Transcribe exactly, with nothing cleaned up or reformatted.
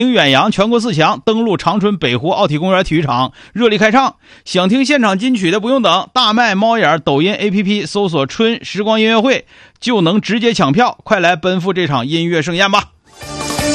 远洋全国四强登陆长春北湖奥体公园体育场热力开唱，想听现场金曲的不用等，大麦猫眼抖音 A P P 搜索春时光音乐会就能直接抢票，快来奔赴这场音乐盛宴吧。